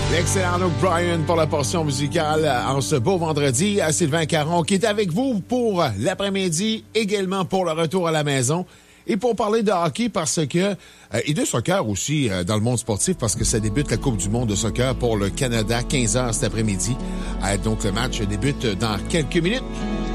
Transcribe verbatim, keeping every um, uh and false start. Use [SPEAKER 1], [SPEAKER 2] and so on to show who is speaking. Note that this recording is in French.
[SPEAKER 1] L'excellent Luke Bryan pour la portion musicale en ce beau vendredi. À Sylvain Caron qui est avec vous pour l'après-midi, également pour le retour à la maison. Et pour parler de hockey parce que, euh, et de soccer aussi euh, dans le monde sportif parce que ça débute la Coupe du monde de soccer pour le Canada, quinze heures cet après-midi. Euh, donc le match débute dans quelques minutes.